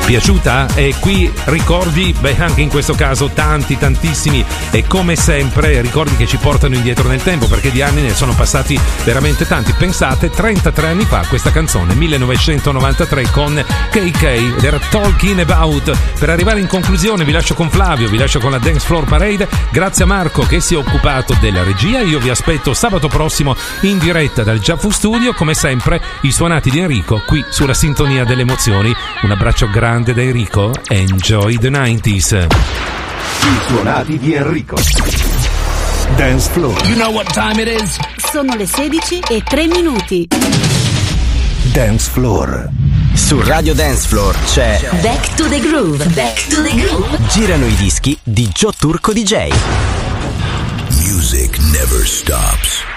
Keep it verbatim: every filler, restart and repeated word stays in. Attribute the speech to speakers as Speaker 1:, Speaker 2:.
Speaker 1: Piaciuta? E qui ricordi, beh, anche in questo caso tanti, tantissimi, e come sempre ricordi che ci portano indietro nel tempo, perché di anni ne sono passati veramente tanti. Pensate, trentatré anni fa questa canzone, millenovecentonovantatré, con K K, ed era Talking About. Per arrivare in conclusione vi lascio con Flavio, vi lascio con la Dance Floor Parade. Grazie a Marco che si è occupato della regia. Io vi aspetto sabato prossimo in diretta dal Giaffu Studio, come sempre i suonati di Enrico qui sulla sintonia delle emozioni. Un abbraccio grande da Enrico, enjoy the nineties.
Speaker 2: I suonati di Enrico. Dance Floor.
Speaker 3: You know what time it is?
Speaker 4: Sono le sedici e tre minuti.
Speaker 2: Dance Floor.
Speaker 5: Su Radio Dance Floor c'è
Speaker 4: Back to the Groove. Back to the Groove.
Speaker 5: Girano i dischi di Joe Turco D J.
Speaker 2: Music never stops.